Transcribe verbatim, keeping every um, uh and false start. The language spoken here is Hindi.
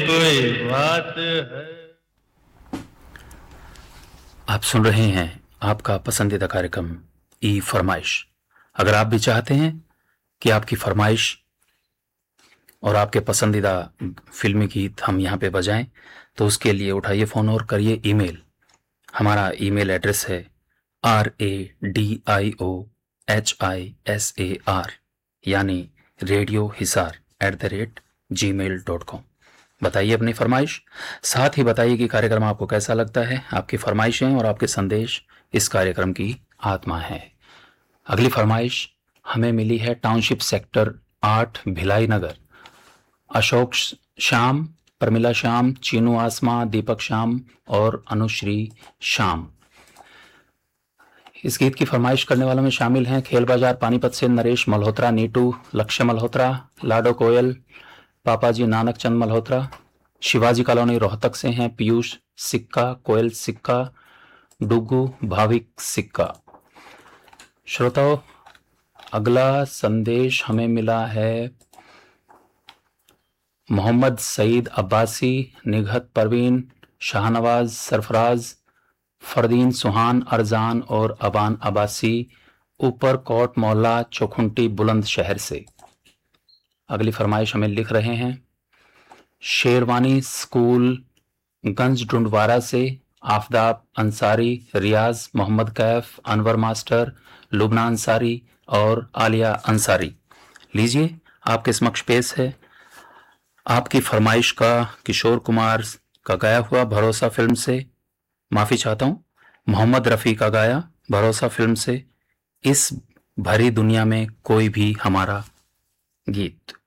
कोई बात है। आप सुन रहे हैं आपका पसंदीदा कार्यक्रम ई फरमाइश। अगर आप भी चाहते हैं कि आपकी फरमाइश और आपके पसंदीदा फिल्मी गीत हम यहाँ पे बजाएं, तो उसके लिए उठाइए फ़ोन और करिए ईमेल। हमारा ईमेल एड्रेस है R A D I O H I S A R यानी radio Hisar at the rate ji mail dot com. बताइए अपनी फरमाइश, साथ ही बताइए कि कार्यक्रम आपको कैसा लगता है। आपकी फरमाइशें और आपके संदेश इस कार्यक्रम की आत्मा है। अगली फरमाइश हमें मिली है टाउनशिप सेक्टर आठ भिलाई नगर, अशोक श्याम, प्रमिला श्याम, चीनू आसमा, दीपक श्याम और अनुश्री श्याम। इस गीत की फरमाइश करने वालों में शामिल हैं खेल बाजार पानीपत से नरेश मल्होत्रा, नीटू, लक्ष्य मल्होत्रा, लाडो कोयल, पापाजी नानक चंद मल्होत्रा। शिवाजी कॉलोनी रोहतक से हैं पीयूष सिक्का, कोयल सिक्का, डुगू, भाविक सिक्का। श्रोताओ, अगला संदेश हमें मिला है मोहम्मद सईद अब्बासी, निघत परवीन, शाहनवाज सरफराज, फरदीन सुहान अरजान और अबान अब्बासी, ऊपर कोट मोहल्ला चौखुंटी बुलंदशहर से। अगली फरमाइश हमें लिख रहे हैं शेरवानी स्कूल गंज डुंडवारा से आफताब अंसारी, रियाज, मोहम्मद कैफ, अनवर मास्टर, लुबना अंसारी और आलिया अंसारी। लीजिए आपके समक्ष पेश है आपकी फरमाइश का किशोर कुमार का गाया हुआ भरोसा फिल्म से, माफ़ी चाहता हूँ, मोहम्मद रफ़ी का गाया भरोसा फिल्म से इस भरी दुनिया में कोई भी हमारा गीत।